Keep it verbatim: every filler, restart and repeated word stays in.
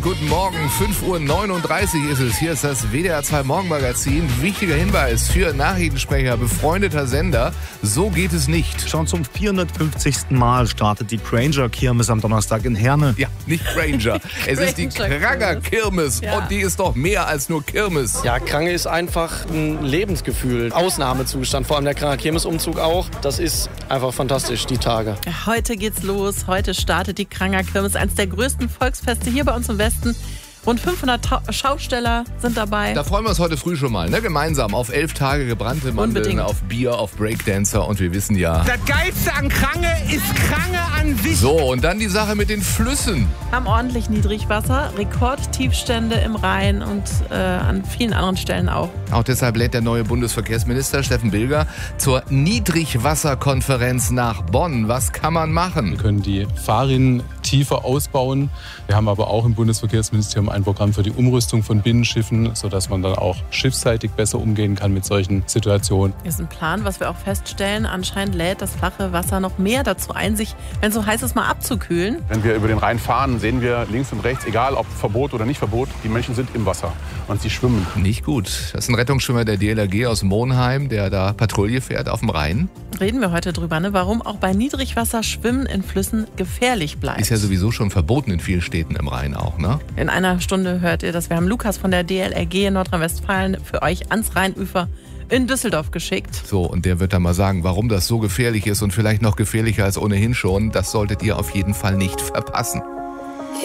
guten Morgen. fünf Uhr neununddreißig ist es. Hier ist das W D R zwei Morgenmagazin. Wichtiger Hinweis für Nachrichtensprecher, befreundeter Sender. So geht es nicht. Schon zum vierhundertfünfzigsten Mal startet die Granger-Kirmes am Donnerstag in Herne. Ja, nicht Granger. Es ist die Kranger-Kirmes. Ja. Und die ist doch mehr als nur Kirmes. Ja, Krange ist einfach ein Lebensgefühl. Ausnahmezustand, vor allem der Kranger Kirmesumzug auch. Das ist einfach fantastisch, die Tage. Heute geht's los. Heute startet die Kranger Kirmes, eines der größten Volksfeste hier bei uns im Westen. Rund fünfhundert Ta- Schausteller sind dabei. Da freuen wir uns heute früh schon mal, ne? Gemeinsam auf elf Tage gebrannte Mandeln, Unbedingt. auf Bier, auf Breakdancer und wir wissen ja... Das Geilste an Krange ist Krange an sich. So, und dann die Sache mit den Flüssen. Haben ordentlich Niedrigwasser, Rekordtiefstände im Rhein und äh, an vielen anderen Stellen auch. Auch deshalb lädt der neue Bundesverkehrsminister Steffen Bilger zur Niedrigwasserkonferenz nach Bonn. Was kann man machen? Wir können die Fahrrinnen tiefer ausbauen. Wir haben aber auch im Bundesverkehrsministerium ein Programm für die Umrüstung von Binnenschiffen, sodass man dann auch schiffsseitig besser umgehen kann mit solchen Situationen. Das ist ein Plan, was wir auch feststellen. Anscheinend lädt das flache Wasser noch mehr dazu ein, sich, wenn es so heiß ist, mal abzukühlen. Wenn wir über den Rhein fahren, sehen wir links und rechts, egal ob Verbot oder nicht Verbot, die Menschen sind im Wasser und sie schwimmen. Nicht gut. Das ist ein Rettungsschwimmer der D L R G aus Monheim, der da Patrouille fährt auf dem Rhein. Reden wir heute drüber, ne? Warum auch bei Niedrigwasser Schwimmen in Flüssen gefährlich bleibt. Ist ja sowieso schon verboten in vielen Städten im Rhein auch, ne? In einer Stunde hört ihr das. Wir haben Lukas von der D L R G in Nordrhein-Westfalen für euch ans Rheinufer in Düsseldorf geschickt. So, und der wird dann mal sagen, warum das so gefährlich ist und vielleicht noch gefährlicher als ohnehin schon. Das solltet ihr auf jeden Fall nicht verpassen.